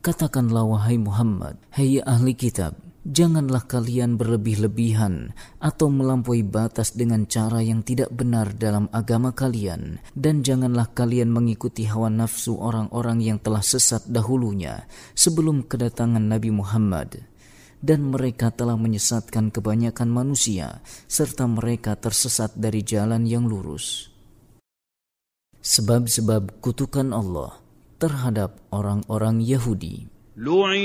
Katakanlah wahai Muhammad, hai ahli kitab, janganlah kalian berlebih-lebihan atau melampaui batas dengan cara yang tidak benar dalam agama kalian, dan janganlah kalian mengikuti hawa nafsu orang-orang yang telah sesat dahulunya sebelum kedatangan Nabi Muhammad. Dan mereka telah menyesatkan kebanyakan manusia, serta mereka tersesat dari jalan yang lurus. Sebab-sebab kutukan Allah terhadap orang-orang Yahudi.